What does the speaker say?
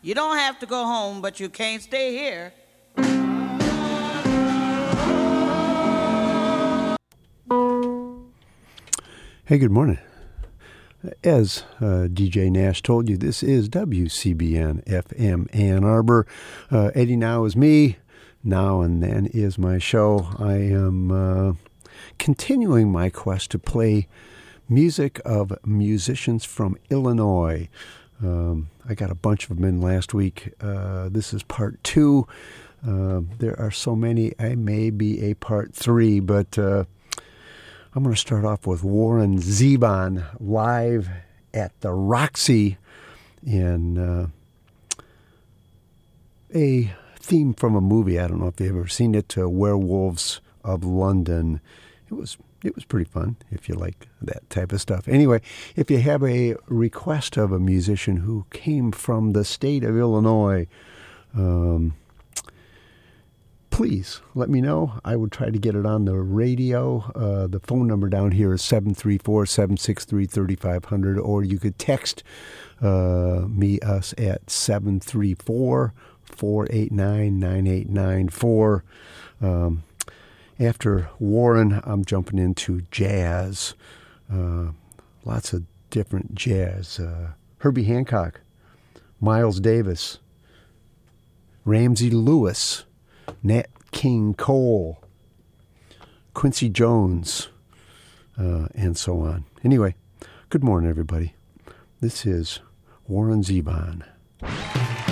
You don't have to go home, but you can't stay here. Hey, good morning. As DJ Nash told you, this is WCBN FM Ann Arbor. Eddie Now is me. Now and Then is my show. I am continuing my quest to play music of musicians from Illinois. I got a bunch of them in last week. This is part 2. There are so many, I may be a part 3, but I'm going to start off with Warren Zevon live at the Roxy in a theme from a movie. I don't know if you've ever seen it, Werewolves of London. It was pretty fun if you like that type of stuff. Anyway, if you have a request of a musician who came from the state of Illinois, please let me know. I would try to get it on the radio. The phone number down here is 734-763-3500, or you could text us at 734-489-9894. After Warren, I'm jumping into jazz. Lots of different jazz. Herbie Hancock, Miles Davis, Ramsey Lewis, Nat King Cole, Quincy Jones, and so on. Anyway, good morning, everybody. This is Warren Zevon.